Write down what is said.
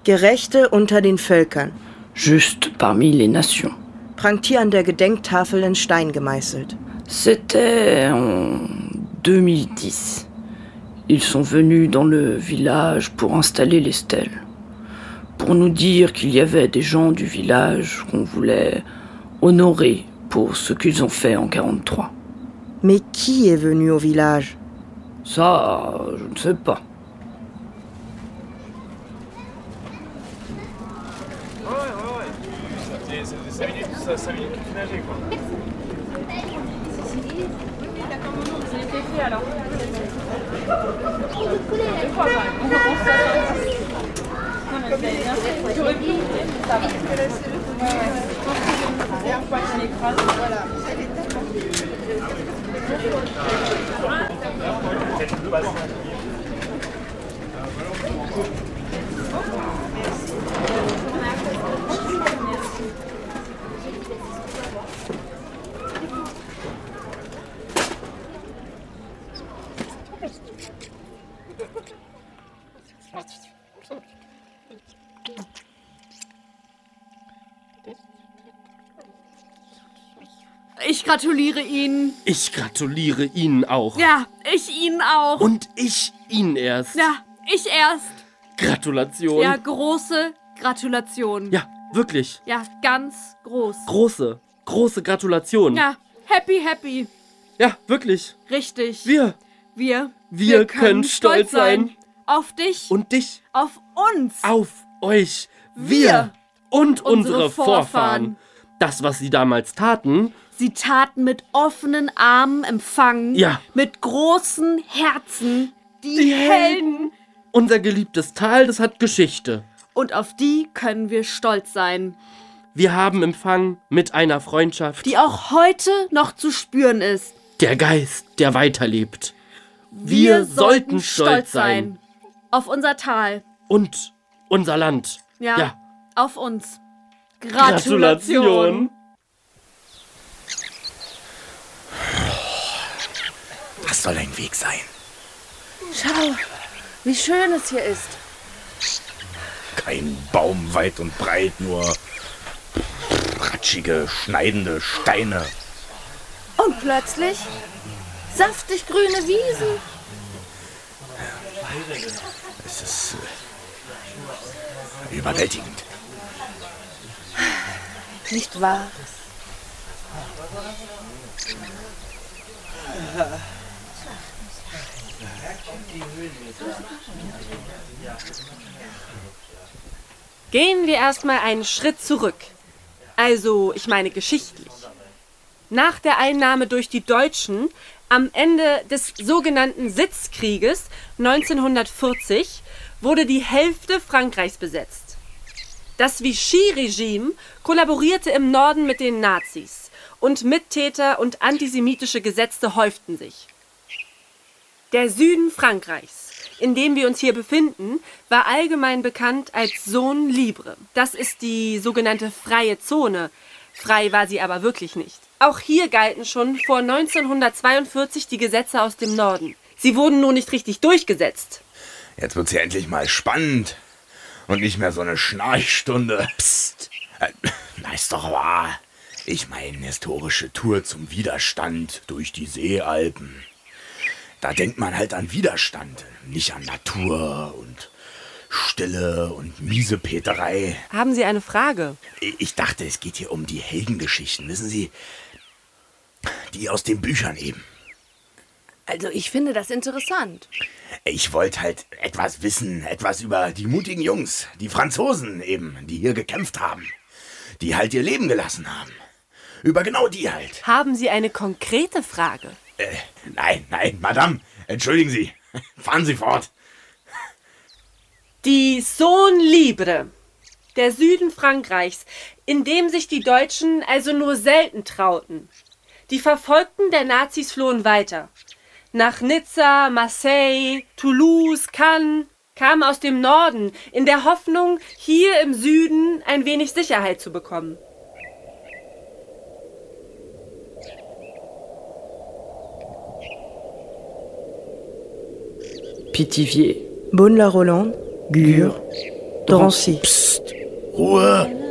Gerechte unter den Völkern. Juste parmi les nations. Prangt hier an der Gedenktafel in Stein gemeißelt. C'était en 2010. Ils sont venus dans le village pour installer les stèles. Pour nous dire qu'il y avait des gens du village qu'on voulait honorer pour ce qu'ils ont fait en 43. Mais qui est venu au village? Ça, je ne sais pas. Ouais. C'est 5 minutes tout nager, quoi. D'accord, maman, ça a été fait alors. Non, mais c'est bien fait. J'aurais pu goûter, mais ça va. Ouais. Je pense que c'est une première fois qu'il écrase. Voilà. Ich gratuliere Ihnen. Ich gratuliere Ihnen auch. Ja, ich Ihnen auch. Und ich Ihnen erst. Ja, ich erst. Gratulation. Ja, große Gratulation. Ja, wirklich. Ja, ganz groß. Große Gratulation. Ja, happy. Ja, wirklich. Richtig. Wir können stolz sein. Auf dich. Und dich. Auf uns. Auf euch. Wir. Und Unsere unsere Vorfahren. Das, was sie damals taten. Sie taten mit offenen Armen empfangen. Ja. Mit großen Herzen. Die Helden. Unser geliebtes Tal, das hat Geschichte. Und auf die können wir stolz sein. Wir haben empfangen mit einer Freundschaft, Die auch heute noch zu spüren ist. der Geist, der weiterlebt. Wir sollten stolz sein. Auf unser Tal. Und unser Land. Ja. Auf uns. Gratulation. Das soll ein Weg sein. Schau, wie schön es hier ist. Kein Baum weit und breit, nur ratschige, schneidende Steine. Und plötzlich saftig grüne Wiesen. Es ist überwältigend. Nicht wahr? Gehen wir erstmal einen Schritt zurück. Also, ich meine geschichtlich. Nach der Einnahme durch die Deutschen am Ende des sogenannten Sitzkrieges 1940 wurde die Hälfte Frankreichs besetzt. Das Vichy-Regime kollaborierte im Norden mit den Nazis und Mittäter und antisemitische Gesetze häuften sich. Der Süden Frankreichs, in dem wir uns hier befinden, war allgemein bekannt als Zone Libre. Das ist die sogenannte freie Zone. Frei war sie aber wirklich nicht. Auch hier galten schon vor 1942 die Gesetze aus dem Norden. Sie wurden nur nicht richtig durchgesetzt. Jetzt wird's ja endlich mal spannend. Und nicht mehr so eine Schnarchstunde. Psst. Na, ist doch wahr. Ich meine, historische Tour zum Widerstand durch die Seealpen. Da denkt man halt an Widerstand, nicht an Natur und Stille und Miesepeterei. Haben Sie eine Frage? Ich dachte, es geht hier um die Heldengeschichten, wissen Sie? Die aus den Büchern eben. Also ich finde das interessant. Ich wollte halt etwas wissen, etwas über die mutigen Jungs, die Franzosen eben, die hier gekämpft haben. Die halt ihr Leben gelassen haben. Über genau die halt. Haben Sie eine konkrete Frage? Nein, Madame, entschuldigen Sie. Fahren Sie fort. Die Zone Libre, der Süden Frankreichs, in dem sich die Deutschen also nur selten trauten. Die Verfolgten der Nazis flohen weiter. Nach Nizza, Marseille, Toulouse, Cannes, kamen aus dem Norden, in der Hoffnung, hier im Süden ein wenig Sicherheit zu bekommen. Pithiviers, Beaune-la-Rolande, Gurs, Drancy. Psst, Ruhe.